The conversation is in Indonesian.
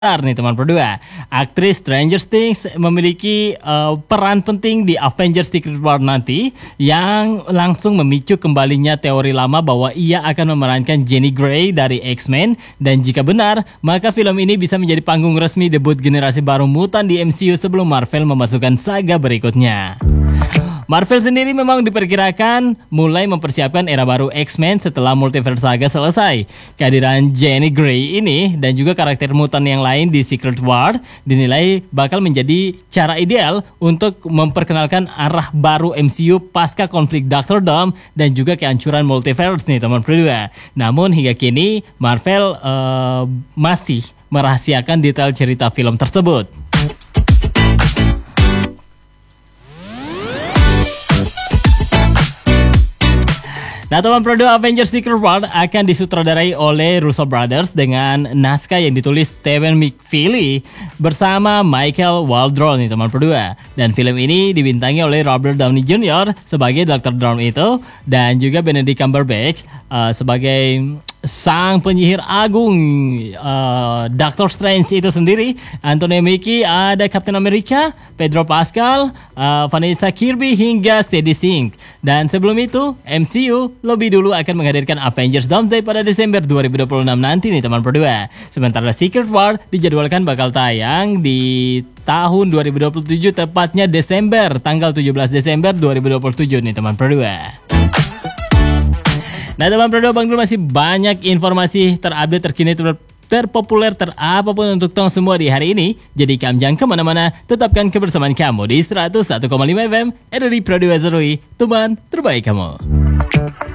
nih teman berdua. Aktris Stranger Things memiliki peran penting di Avengers Secret War nanti yang langsung memicu kembalinya teori lama bahwa ia akan memerankan Jean Grey dari X-Men, dan jika benar, maka film ini bisa menjadi panggung resmi debut generasi baru mutan di MCU sebelum Marvel memasukkan saga berikutnya. Marvel sendiri memang diperkirakan mulai mempersiapkan era baru X-Men setelah Multiverse Saga selesai. Kehadiran Jean Grey ini dan juga karakter mutan yang lain di Secret War dinilai bakal menjadi cara ideal untuk memperkenalkan arah baru MCU pasca konflik Doctor Doom dan juga kehancuran Multiverse nih teman berdua. Namun hingga kini Marvel masih merahasiakan detail cerita film tersebut. Nah teman produk Avengers Secret War akan disutradarai oleh Russo Brothers dengan naskah yang ditulis Stephen McFeely bersama Michael Waldron nih teman berdua. Dan film ini dibintangi oleh Robert Downey Jr. sebagai Dr. Doom itu, dan juga Benedict Cumberbatch sebagai sang penyihir agung Doctor Strange itu sendiri. Anthony Mackie ada Captain America, Pedro Pascal, Vanessa Kirby hingga Sadie Sink. Dan sebelum itu MCU lebih dulu akan menghadirkan Avengers Doomsday pada Desember 2026 nanti nih teman berdua. Sementara Secret War dijadwalkan bakal tayang di tahun 2027, tepatnya Desember, tanggal 17 Desember 2027 nih teman berdua. Nah teman berdua, Bang Dul masih banyak informasi terupdate, terkini, terpopuler, terapapun untuk tong semua di hari ini. Jadi kamu jangan kemana-mana, tetapkan kebersamaan kamu di 101,5 FM RRI Pro 2 Zerui, teman terbaik kamu.